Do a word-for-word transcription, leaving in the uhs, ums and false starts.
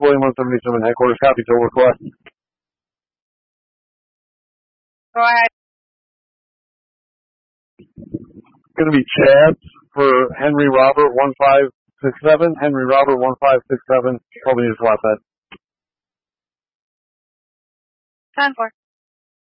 William one seventy-seven headquarters, copy to request. Go ahead. Going to be Chad for Henry Robert one five six seven. Henry Robert one five six seven. Probably need a flatbed. ten four.